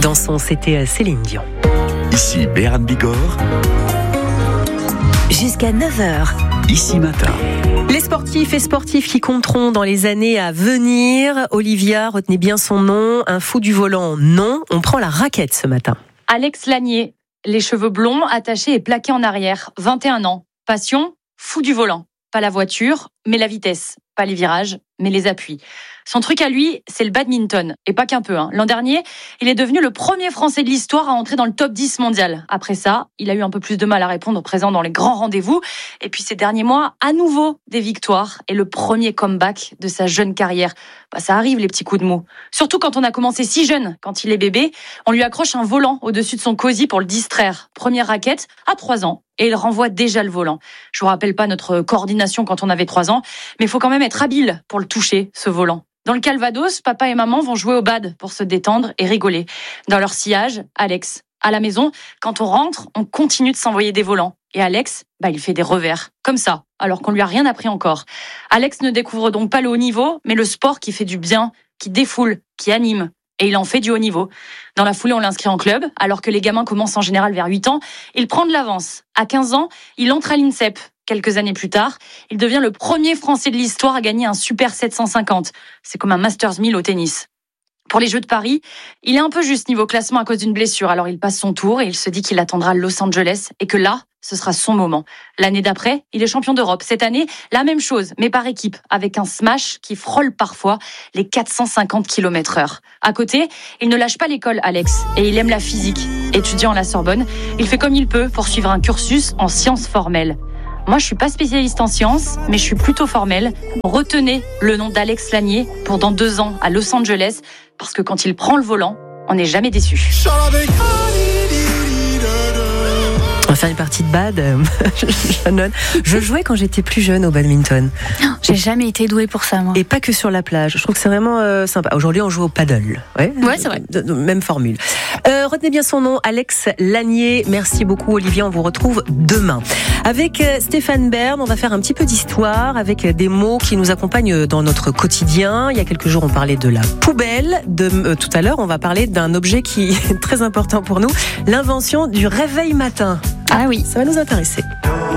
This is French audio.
Dans son C'était Céline Dion. Ici Béarn Bigorre. Jusqu'à 9h. Ici Matin. Les sportifs et sportives qui compteront dans les années à venir. Olivia, retenez bien son nom. Un fou du volant, non. On prend la raquette ce matin. Alex Lanier, les cheveux blonds, attachés et plaqués en arrière. 21 ans. Passion, fou du volant. Pas la voiture, mais la vitesse. Pas les virages, mais les appuis. Son truc à lui, c'est le badminton. Et pas qu'un peu. L'an dernier, il est devenu le premier Français de l'histoire à entrer dans le top 10 mondial. Après ça, il a eu un peu plus de mal à répondre présent dans les grands rendez-vous. Et puis ces derniers mois, à nouveau, des victoires et le premier comeback de sa jeune carrière. Ça arrive, les petits coups de mou. Surtout quand on a commencé si jeune, quand il est bébé. On lui accroche un volant au-dessus de son cosy pour le distraire. Première raquette, à 3 ans. Et il renvoie déjà le volant. Je vous rappelle pas notre coordination quand on avait 3 ans, mais il faut quand même être habile pour le toucher, ce volant. Dans le Calvados, papa et maman vont jouer au bad pour se détendre et rigoler. Dans leur sillage, Alex. À la maison, quand on rentre, on continue de s'envoyer des volants. Et Alex, il fait des revers. Comme ça, alors qu'on lui a rien appris encore. Alex ne découvre donc pas le haut niveau, mais le sport qui fait du bien, qui défoule, qui anime. Et il en fait du haut niveau. Dans la foulée, on l'inscrit en club, alors que les gamins commencent en général vers 8 ans. Il prend de l'avance. À 15 ans, il entre à l'INSEP. Quelques années plus tard, il devient le premier Français de l'histoire à gagner un Super 750. C'est comme un Masters 1000 au tennis. Pour les Jeux de Paris, il est un peu juste niveau classement à cause d'une blessure. Alors il passe son tour et il se dit qu'il attendra Los Angeles et que là, ce sera son moment. L'année d'après, il est champion d'Europe. Cette année, la même chose, mais par équipe, avec un smash qui frôle parfois les 450 km/h. À côté, il ne lâche pas l'école, Alex, et il aime la physique. Étudiant à la Sorbonne, il fait comme il peut pour suivre un cursus en sciences formelles. Moi, je suis pas spécialiste en sciences, mais je suis plutôt formelle. Retenez le nom d'Alex Lanier pour dans 2 ans à Los Angeles, parce que quand il prend le volant, on n'est jamais déçu. On va faire une partie de bad. Je jouais quand j'étais plus jeune au badminton. J'ai jamais été douée pour ça, moi. Et pas que sur la plage. Je trouve que c'est vraiment sympa. Aujourd'hui, on joue au paddle. Ouais, c'est vrai. Même formule. Retenez bien son nom, Alex Lanier. Merci beaucoup, Olivier. On vous retrouve demain. Avec Stéphane Bern, on va faire un petit peu d'histoire avec des mots qui nous accompagnent dans notre quotidien. Il y a quelques jours, on parlait de la poubelle. Tout à l'heure, on va parler d'un objet qui est très important pour nous, l'invention du réveil matin. Ah oui. Ça va nous intéresser.